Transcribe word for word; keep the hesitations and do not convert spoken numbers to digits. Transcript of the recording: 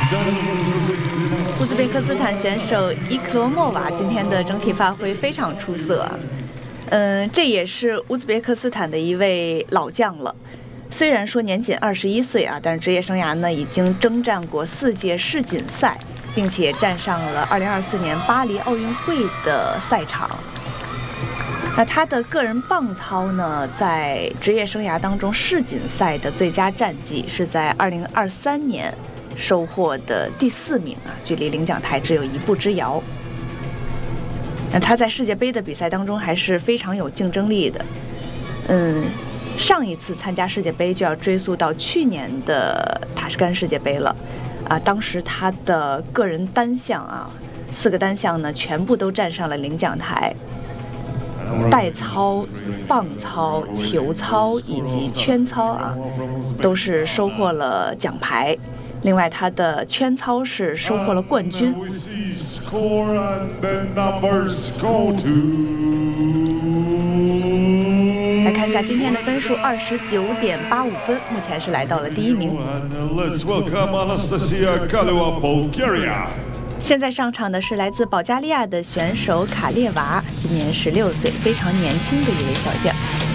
乌兹别克斯坦选手伊克罗莫娃今天的整体发挥非常出色啊，嗯，这也是乌兹别克斯坦的一位老将了。虽然说年仅二十一岁啊，但是职业生涯呢已经征战过四届世锦赛，并且站上了二零二四年巴黎奥运会的赛场。那他的个人棒操呢，在职业生涯当中世锦赛的最佳战绩是在二零二三年收获的第四名啊，距离领奖台只有一步之遥。那他在世界杯的比赛当中还是非常有竞争力的。嗯，上一次参加世界杯就要追溯到去年的塔什干世界杯了啊，当时他的个人单项啊，四个单项呢全部都站上了领奖台。带操、棒操、球操以及圈操啊，都是收获了奖牌。另外，他的圈操是收获了冠军。来看一下今天的分数，二十九点八五分，目前是来到了第一名。现在上场的是来自保加利亚的选手卡列娃，今年十六岁，非常年轻的一位小将。